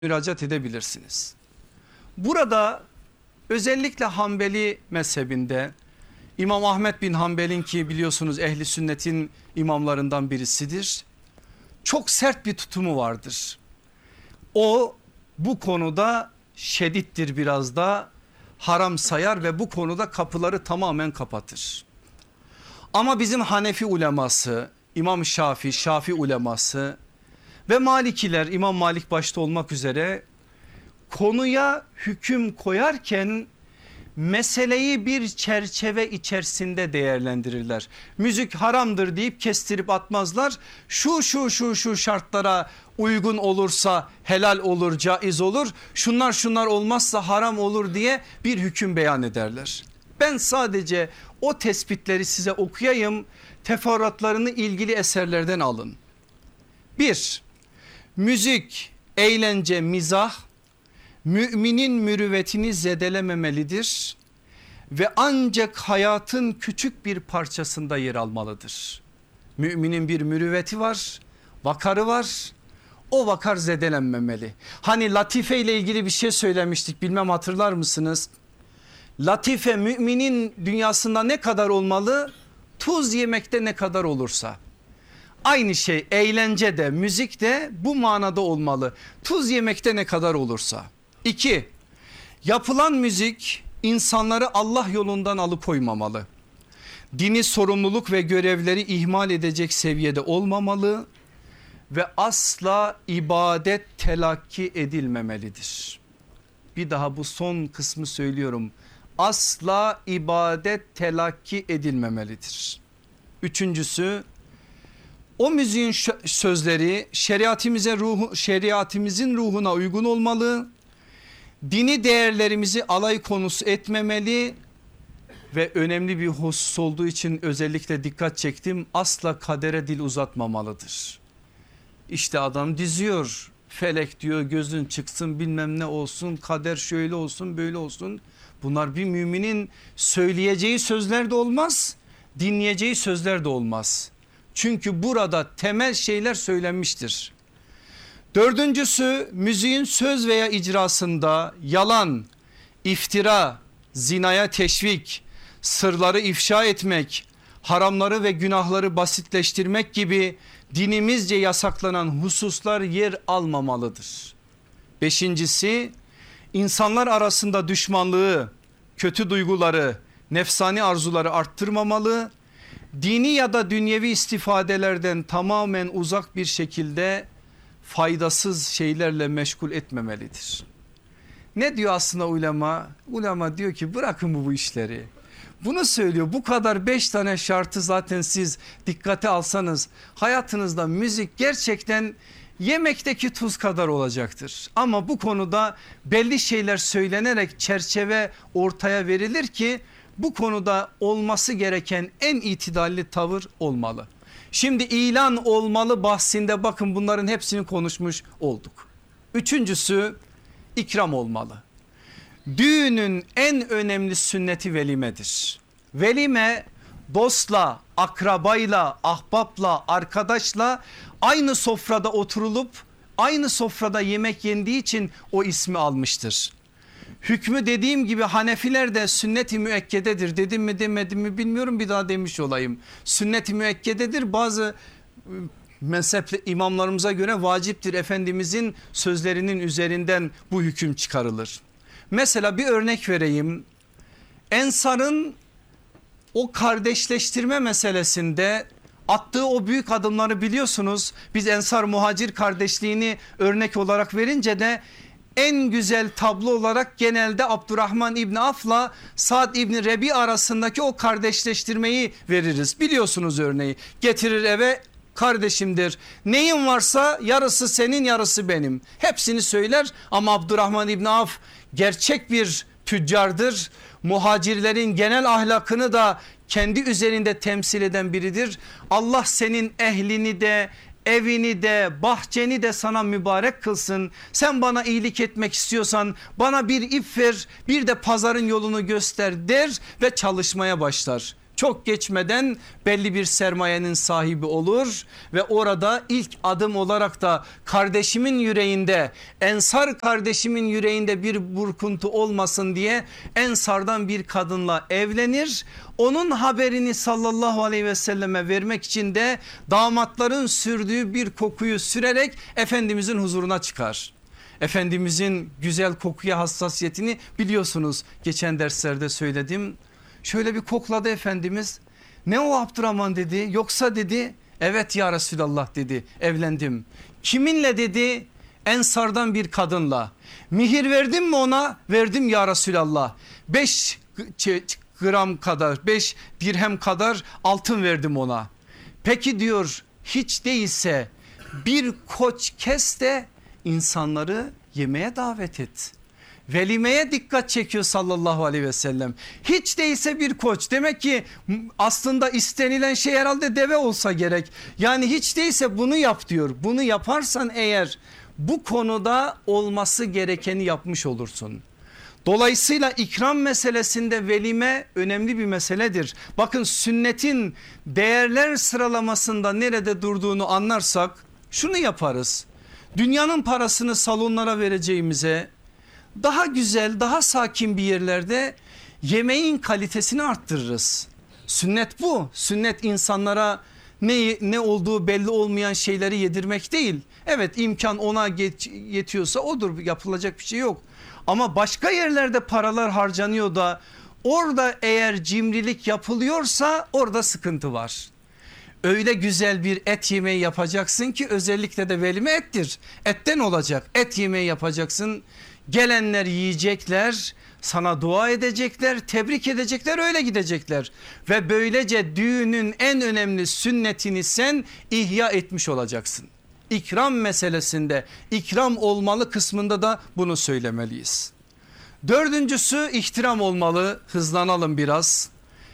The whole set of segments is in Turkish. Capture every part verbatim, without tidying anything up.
müracaat edebilirsiniz. Burada özellikle Hanbeli mezhebinde İmam Ahmet bin Hanbel'in, ki biliyorsunuz ehli sünnetin imamlarından birisidir, çok sert bir tutumu vardır. O bu konuda şedittir, biraz da haram sayar ve bu konuda kapıları tamamen kapatır. Ama bizim Hanefi uleması, İmam Şafii, Şafii uleması ve Malikiler, İmam Malik başta olmak üzere konuya hüküm koyarken meseleyi bir çerçeve içerisinde değerlendirirler. Müzik haramdır deyip kestirip atmazlar. Şu şu şu şu şartlara uygun olursa helal olur, caiz olur. Şunlar şunlar olmazsa haram olur diye bir hüküm beyan ederler. Ben sadece o tespitleri size okuyayım. Teferruatlarını ilgili eserlerden alın. Bir, müzik, eğlence, mizah müminin mürüvvetini zedelememelidir ve ancak hayatın küçük bir parçasında yer almalıdır. Müminin bir mürüvveti var, vakarı var. O vakar zedelenmemeli. Hani latife ile ilgili bir şey söylemiştik, bilmem hatırlar mısınız? Latife müminin dünyasında ne kadar olmalı? Tuz yemekte ne kadar olursa. Aynı şey eğlence de, müzik de bu manada olmalı. Tuz yemekte ne kadar olursa. İki, yapılan müzik insanları Allah yolundan alıkoymamalı. Dini sorumluluk ve görevleri ihmal edecek seviyede olmamalı ve asla ibadet telakki edilmemelidir. Bir daha bu son kısmı söylüyorum. Asla ibadet telakki edilmemelidir. Üçüncüsü, o müziğin sözleri şeriatimize ruhu, şeriatimizin ruhuna uygun olmalı. Dini değerlerimizi alay konusu etmemeli ve önemli bir husus olduğu için özellikle dikkat çektim, asla kadere dil uzatmamalıdır. İşte adam diziyor, felek diyor gözün çıksın, bilmem ne olsun, kader şöyle olsun böyle olsun. Bunlar bir müminin söyleyeceği sözler de olmaz, dinleyeceği sözler de olmaz. Çünkü burada temel şeyler söylenmiştir. Dördüncüsü, müziğin söz veya icrasında yalan, iftira, zinaya teşvik, sırları ifşa etmek, haramları ve günahları basitleştirmek gibi dinimizce yasaklanan hususlar yer almamalıdır. Beşincisi, insanlar arasında düşmanlığı, kötü duyguları, nefsani arzuları arttırmamalı. Dini ya da dünyevi istifadelerden tamamen uzak bir şekilde faydasız şeylerle meşgul etmemelidir. Ne diyor aslında ulema? Ulema diyor ki bırakın bu, bu işleri. Bunu söylüyor. Bu kadar beş tane şartı zaten siz dikkate alsanız hayatınızda müzik gerçekten yemekteki tuz kadar olacaktır. Ama bu konuda belli şeyler söylenerek çerçeve ortaya verilir ki bu konuda olması gereken en itidalli tavır olmalı. Şimdi ilan olmalı bahsinde bakın bunların hepsini konuşmuş olduk. Üçüncüsü, ikram olmalı. Düğünün en önemli sünneti velimedir. Velime dostla, akrabayla, ahbapla, arkadaşla aynı sofrada oturulup aynı sofrada yemek yendiği için o ismi almıştır. Hükmü dediğim gibi Hanefilerde sünnet-i müekkededir, dedim mi demedim mi bilmiyorum, bir daha demiş olayım. Sünnet-i müekkededir, bazı mezhepli imamlarımıza göre vaciptir, Efendimizin sözlerinin üzerinden bu hüküm çıkarılır. Mesela bir örnek vereyim. Ensar'ın o kardeşleştirme meselesinde attığı o büyük adımları biliyorsunuz. Biz Ensar Muhacir kardeşliğini örnek olarak verince de en güzel tablo olarak genelde Abdurrahman İbni Af'la Sa'd İbni Rebi arasındaki o kardeşleştirmeyi veririz. Biliyorsunuz örneği, getirir eve, kardeşimdir, neyin varsa yarısı senin yarısı benim, hepsini söyler. Ama Abdurrahman İbni Af gerçek bir tüccardır. Muhacirlerin genel ahlakını da kendi üzerinde temsil eden biridir. Allah senin ehlini de evini de bahçeni de sana mübarek kılsın. Sen bana iyilik etmek istiyorsan bana bir ip ver, bir de pazarın yolunu göster der ve çalışmaya başlar. Çok geçmeden belli bir sermayenin sahibi olur ve orada ilk adım olarak da kardeşimin yüreğinde, Ensar kardeşimin yüreğinde bir burkuntu olmasın diye Ensardan bir kadınla evlenir. Onun haberini sallallahu aleyhi ve selleme vermek için de damatların sürdüğü bir kokuyu sürerek Efendimizin huzuruna çıkar. Efendimizin güzel kokuya hassasiyetini biliyorsunuz, geçen derslerde söyledim. Şöyle bir kokladı Efendimiz. Ne o Abdurrahman dedi, yoksa dedi evet ya Resulallah dedi, evlendim. Kiminle dedi? Ensardan bir kadınla. Mihir verdin mi ona? Verdim ya Resulallah. beş gram kadar, beş dirhem kadar altın verdim ona. Peki diyor, hiç değilse bir koç kes de insanları yemeğe davet et. Velimeye dikkat çekiyor sallallahu aleyhi ve sellem. Hiç değilse bir koç, demek ki aslında istenilen şey herhalde deve olsa gerek. Yani hiç değilse bunu yap diyor. Bunu yaparsan eğer bu konuda olması gerekeni yapmış olursun. Dolayısıyla ikram meselesinde velime önemli bir meseledir. Bakın sünnetin değerler sıralamasında nerede durduğunu anlarsak şunu yaparız. Dünyanın parasını salonlara vereceğimize daha güzel, daha sakin bir yerlerde yemeğin kalitesini arttırırız. Sünnet bu. Sünnet insanlara ne, ne olduğu belli olmayan şeyleri yedirmek değil. Evet, imkan ona yetiyorsa odur, yapılacak bir şey yok. Ama başka yerlerde paralar harcanıyor da orada eğer cimrilik yapılıyorsa orada sıkıntı var. Öyle güzel bir et yemeği yapacaksın ki, özellikle de velime ettir. Etten olacak, et yemeği yapacaksın. Gelenler yiyecekler, sana dua edecekler, tebrik edecekler, öyle gidecekler. Ve böylece düğünün en önemli sünnetini sen ihya etmiş olacaksın. İkram meselesinde, ikram olmalı kısmında da bunu söylemeliyiz. Dördüncüsü ihtiram olmalı. Hızlanalım biraz.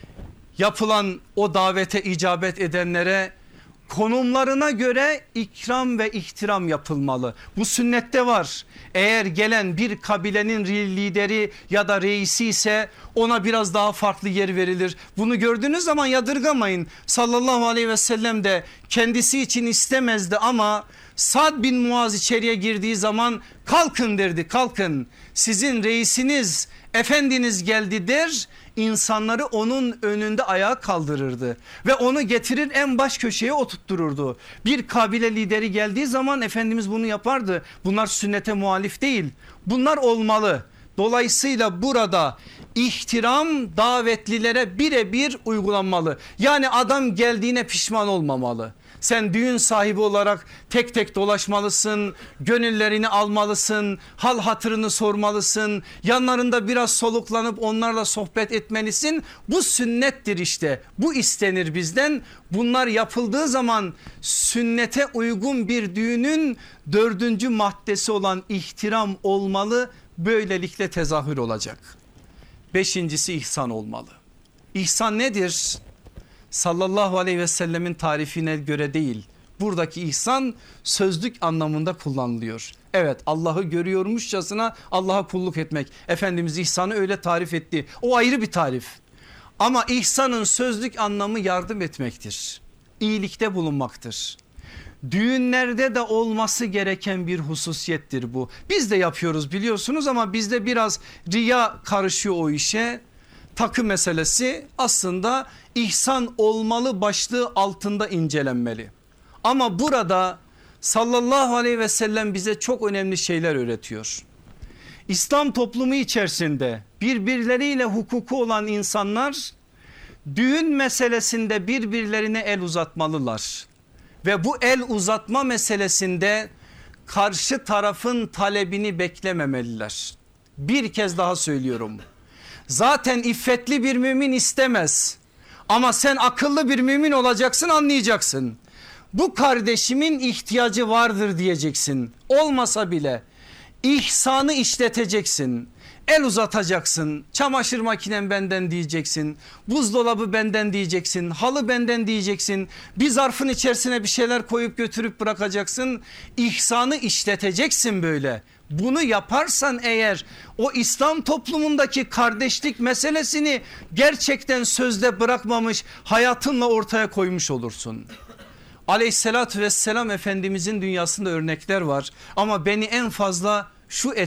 Yapılan o davete icabet edenlere konumlarına göre ikram ve ihtiram yapılmalı. Bu sünnette var. Eğer gelen bir kabilenin lideri ya da reisi ise ona biraz daha farklı yer verilir. Bunu gördüğünüz zaman yadırgamayın. Sallallahu aleyhi ve sellem de kendisi için istemezdi ama Sad bin Muaz içeriye girdiği zaman kalkın derdi, kalkın. Sizin reisiniz, efendiniz geldi der. İnsanları onun önünde ayağa kaldırırdı ve onu getirir en baş köşeye oturttururdu. Bir kabile lideri geldiği zaman Efendimiz bunu yapardı. Bunlar sünnete muhalif değil, bunlar olmalı. Dolayısıyla burada ihtiram davetlilere birebir uygulanmalı. Yani adam geldiğine pişman olmamalı. Sen düğün sahibi olarak tek tek dolaşmalısın, gönüllerini almalısın, hal hatırını sormalısın, yanlarında biraz soluklanıp onlarla sohbet etmelisin. Bu sünnettir işte, bu istenir bizden. Bunlar yapıldığı zaman sünnete uygun bir düğünün dördüncü maddesi olan ihtiram olmalı, böylelikle tezahür olacak. Beşincisi ihsan olmalı. İhsan nedir? Sallallahu aleyhi ve sellemin tarifine göre değil. Buradaki ihsan sözlük anlamında kullanılıyor. Evet, Allah'ı görüyormuşçasına Allah'a kulluk etmek. Efendimiz ihsanı öyle tarif etti. O ayrı bir tarif. Ama ihsanın sözlük anlamı yardım etmektir. İyilikte bulunmaktır. Düğünlerde de olması gereken bir hususiyettir bu. Biz de yapıyoruz biliyorsunuz ama bizde biraz riya karışıyor o işe. Takı meselesi aslında ihsan olmalı başlığı altında incelenmeli. Ama burada sallallahu aleyhi ve sellem bize çok önemli şeyler öğretiyor. İslam toplumu içerisinde birbirleriyle hukuku olan insanlar düğün meselesinde birbirlerine el uzatmalılar. Ve bu el uzatma meselesinde karşı tarafın talebini beklememeliler. Bir kez daha söylüyorum. Zaten iffetli bir mümin istemez. Ama sen akıllı bir mümin olacaksın, anlayacaksın. Bu kardeşimin ihtiyacı vardır diyeceksin. Olmasa bile ihsanı işleteceksin. El uzatacaksın. Çamaşır makinem benden diyeceksin. Buzdolabı benden diyeceksin. Halı benden diyeceksin. Bir zarfın içerisine bir şeyler koyup götürüp bırakacaksın. İhsanı işleteceksin böyle. Bunu yaparsan eğer o İslam toplumundaki kardeşlik meselesini gerçekten sözde bırakmamış, hayatınla ortaya koymuş olursun. Aleyhissalatü vesselam Efendimizin dünyasında örnekler var ama beni en fazla şu